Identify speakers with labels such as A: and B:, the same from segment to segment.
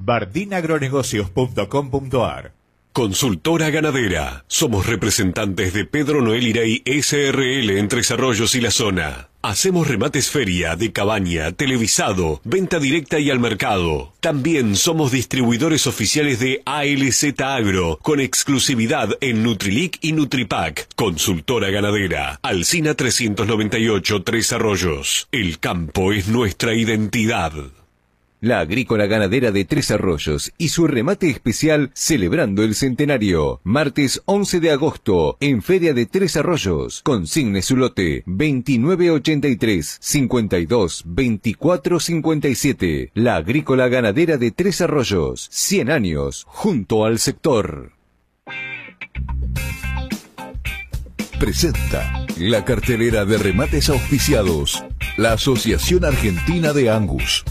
A: bardinagronegocios.com.ar.
B: Consultora Ganadera. Somos representantes de Pedro Noel Irey SRL en Tres Arroyos y la zona. Hacemos remates feria, de cabaña, televisado, venta directa y al mercado. También somos distribuidores oficiales de ALZ Agro, con exclusividad en Nutrilic y Nutripack. Consultora Ganadera. Alsina 398, Tres Arroyos. El campo es nuestra identidad.
C: La Agrícola Ganadera de Tres Arroyos y su remate especial celebrando el centenario. Martes 11 de agosto en Feria de Tres Arroyos. Consigne su lote 2983 52 24 57. La Agrícola Ganadera de Tres Arroyos. 100 años junto al sector.
D: Presenta la cartelera de remates auspiciados. La Asociación Argentina de Angus.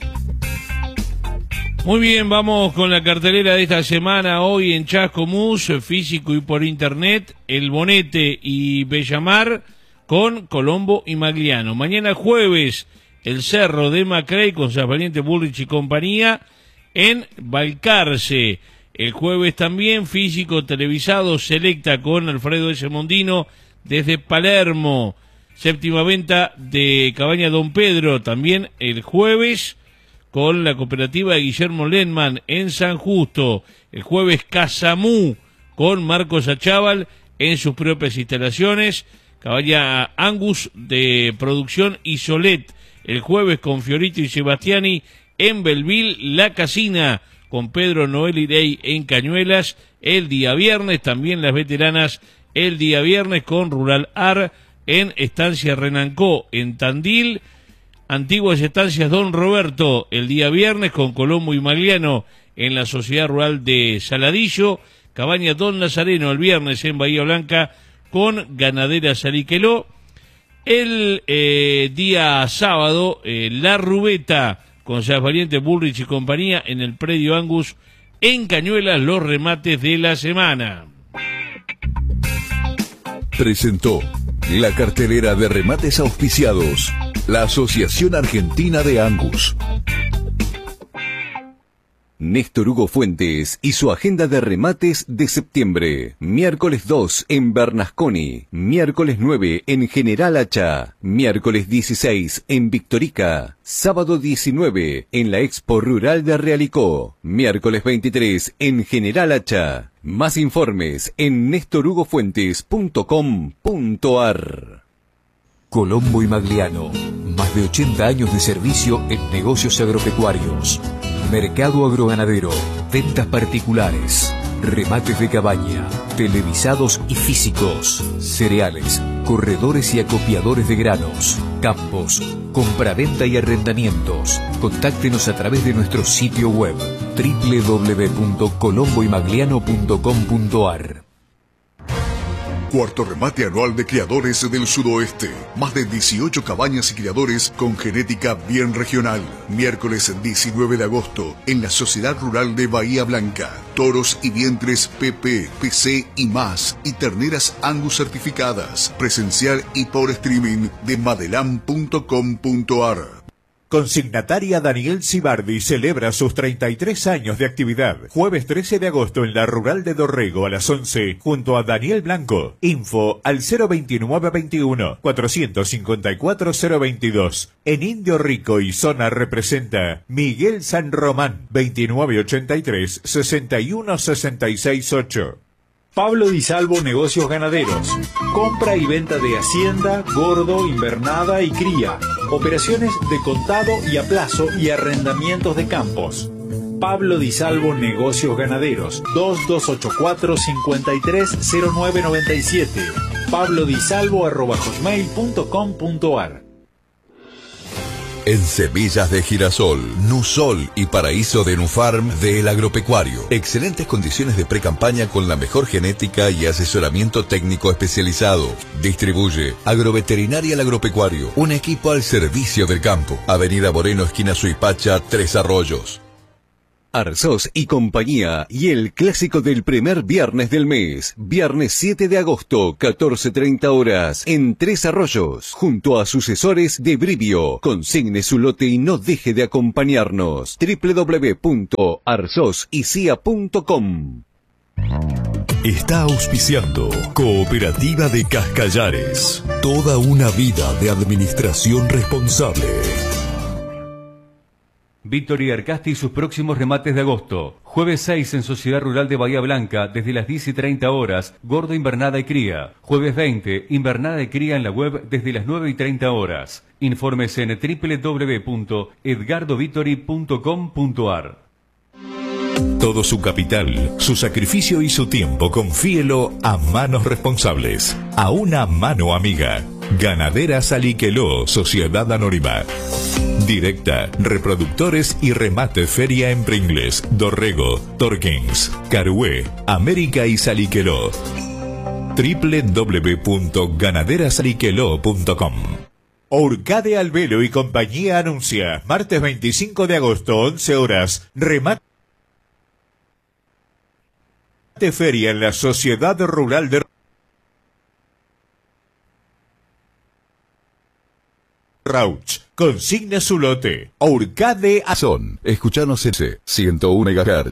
E: Muy bien, vamos con la cartelera de esta semana. Hoy en Chascomús, físico y por internet, El Bonete y Bellamar con Colombo y Magliano. Mañana jueves, El Cerro de Macrey con San Valiente, Bullrich y compañía en Balcarce. El jueves también, físico televisado, Selecta con Alfredo S. Mondino desde Palermo. Séptima venta de Cabaña Don Pedro, también el jueves, con la cooperativa de Guillermo Lenman en San Justo. El jueves Casamú con Marcos Achával en sus propias instalaciones. Cabaña Angus de producción Isolet. El jueves con Fiorito y Sebastiani en Belville. La Casina con Pedro Noel Irey en Cañuelas. El día viernes también las veteranas. El día viernes con Rural Ar en Estancia Renancó en Tandil. Antiguas Estancias Don Roberto el día viernes con Colombo y Magliano en la Sociedad Rural de Saladillo. Cabaña Don Nazareno el viernes en Bahía Blanca con Ganadera Saliqueló. El día sábado, La Rubeta con San Valiente, Bullrich y compañía en el predio Angus en Cañuelas, los remates de la semana.
D: Presentó la cartelera de remates auspiciados. La Asociación Argentina de Angus.
C: Néstor Hugo Fuentes y su agenda de remates de septiembre. Miércoles 2 en Bernasconi. Miércoles 9 en General Hacha. Miércoles 16 en Victorica. Sábado 19 en la Expo Rural de Realicó. Miércoles 23 en General Hacha. Más informes en nestorhugofuentes.com.ar.
F: Colombo y Magliano, más de 80 años de servicio en negocios agropecuarios, mercado agroganadero, ventas particulares, remates de cabaña, televisados y físicos, cereales, corredores y acopiadores de granos, campos, compraventa y arrendamientos. Contáctenos a través de nuestro sitio web www.colomboymagliano.com.ar.
D: Cuarto remate anual de criadores del sudoeste. Más de 18 cabañas y criadores con genética bien regional. Miércoles 19 de agosto en la Sociedad Rural de Bahía Blanca. Toros y vientres PP, PC y más. Y terneras Angus certificadas. Presencial y por streaming de madelam.com.ar.
A: Consignataria Daniel Cibardi celebra sus 33 años de actividad. Jueves 13 de agosto en la Rural de Dorrego a las 11, junto a Daniel Blanco. Info al 02921 454 022. En Indio Rico y zona representa Miguel San Román, 2983 61668.
G: Pablo Di Salvo Negocios Ganaderos. Compra y venta de hacienda, gordo, invernada y cría. Operaciones de contado y a plazo y arrendamientos de campos. Pablo Di Salvo Negocios Ganaderos. 2284-530997. pablodisalvo@hotmail.com.ar.
D: En semillas de girasol, Nusol y paraíso de Nufarm del agropecuario. Excelentes condiciones de pre-campaña con la mejor genética y asesoramiento técnico especializado. Distribuye Agroveterinaria al Agropecuario. Un equipo al servicio del campo. Avenida Moreno, esquina Suipacha, Tres Arroyos.
C: Arzós y compañía y el clásico del primer viernes del mes, viernes 7 de agosto, 14:30 horas, en Tres Arroyos, junto a sucesores de Brivio. Consigne su lote y no deje de acompañarnos. www.arzosicia.com.
H: Está auspiciando Cooperativa de Cascallares. Toda una vida de administración responsable.
I: Víctor y Arcasti y sus próximos remates de agosto. Jueves 6 en Sociedad Rural de Bahía Blanca, desde las 10:30 horas, gordo, invernada y cría. Jueves 20, invernada y cría en la web desde las 9:30 horas. Informes en www.edgardovitori.com.ar.
H: Todo su capital, su sacrificio y su tiempo, confíelo a manos responsables. A una mano amiga. Ganaderas Aliqueló, Sociedad Anónima. Directa, reproductores y remate feria en Pringles, Dorrego, Torkins, Carué, América y Saliqueló. www.ganaderasaliqueló.com.
A: Orcade Albelo y compañía anuncia, martes 25 de agosto, 11 horas, remate feria en la Sociedad Rural de Rauch. Consigna su lote. Orcade
H: Azón. Escuchanos en 101 MHz.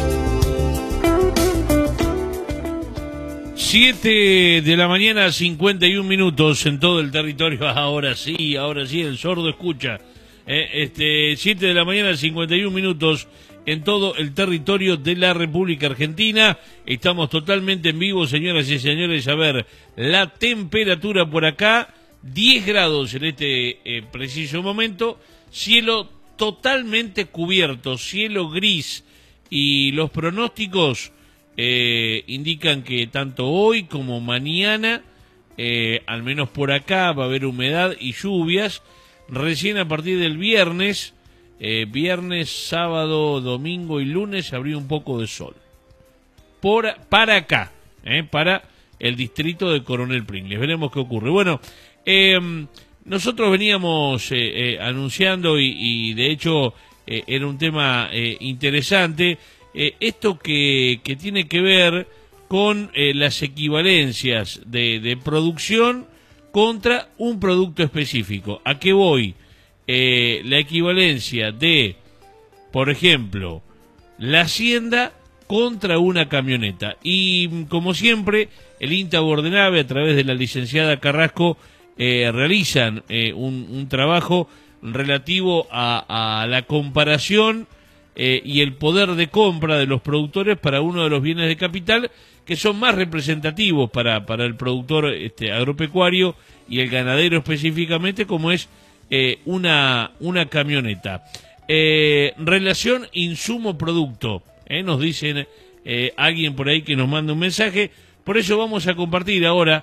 E: 7 de la mañana, 51 minutos en todo el territorio. Ahora sí, el sordo escucha. 7 de la mañana, 51 minutos en todo el territorio de la República Argentina. Estamos totalmente en vivo, señoras y señores. A ver, la temperatura por acá, 10 grados en este preciso momento, cielo totalmente cubierto, cielo gris, y los pronósticos indican que tanto hoy como mañana, al menos por acá, va a haber humedad y lluvias. Recién a partir del viernes, sábado, domingo y lunes, habría un poco de sol. Para acá, para el distrito de Coronel Pringles. Veremos qué ocurre. Bueno, nosotros veníamos anunciando y de hecho era un tema interesante, esto que tiene que ver con las equivalencias de producción contra un producto específico. ¿A qué voy? La equivalencia de, por ejemplo, la hacienda contra una camioneta. Y como siempre, el INTA Bordenave, a través de la licenciada Carrasco, realizan un trabajo relativo a la comparación y el poder de compra de los productores para uno de los bienes de capital que son más representativos para el productor agropecuario y el ganadero específicamente, como es una camioneta. Relación insumo-producto, nos dicen alguien por ahí que nos manda un mensaje. Por eso vamos a compartir ahora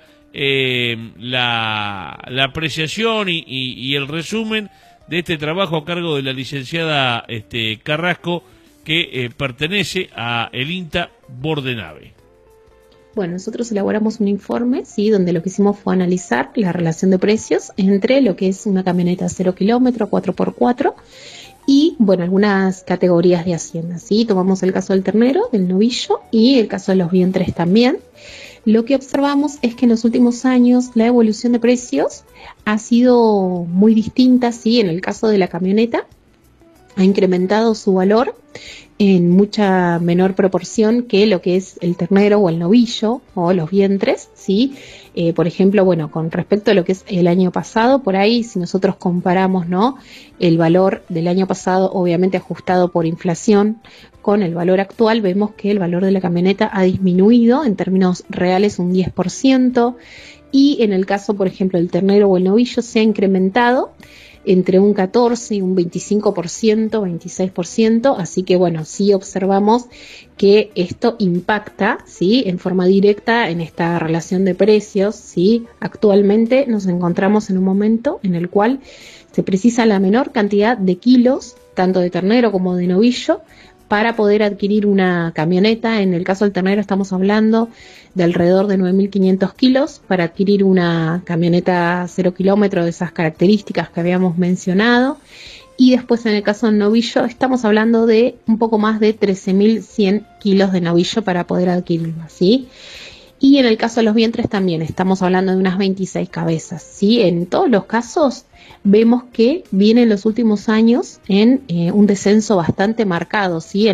E: la apreciación y el resumen de este trabajo a cargo de la licenciada Carrasco, que pertenece a el INTA Bordenave.
J: Bueno, nosotros elaboramos un informe, sí, donde lo que hicimos fue analizar la relación de precios entre lo que es una camioneta 0 kilómetro 4x4 y, bueno, algunas categorías de hacienda, ¿sí? Tomamos el caso del ternero, del novillo y el caso de los vientres también. Lo que observamos es que en los últimos años la evolución de precios ha sido muy distinta, ¿sí? En el caso de la camioneta ha incrementado su valor en mucha menor proporción que lo que es el ternero o el novillo o los vientres, ¿sí? Por ejemplo, bueno, con respecto a lo que es el año pasado, por ahí, si nosotros comparamos, ¿no?, el valor del año pasado, obviamente ajustado por inflación, con el valor actual, vemos que el valor de la camioneta ha disminuido en términos reales un 10%, y en el caso, por ejemplo, del ternero o el novillo, se ha incrementado entre un 14 y un 25%, 26%, así que bueno, sí observamos que esto impacta, ¿sí?, en forma directa en esta relación de precios, ¿sí? Actualmente nos encontramos en un momento en el cual se precisa la menor cantidad de kilos, tanto de ternero como de novillo, para poder adquirir una camioneta. En el caso del ternero estamos hablando de alrededor de 9.500 kilos para adquirir una camioneta 0 kilómetro de esas características que habíamos mencionado. Y después en el caso del novillo estamos hablando de un poco más de 13.100 kilos de novillo para poder adquirirlo, ¿sí? Y en el caso de los vientres también estamos hablando de unas 26 cabezas, ¿sí? En todos los casos vemos que viene en los últimos años en un descenso bastante marcado, ¿sí?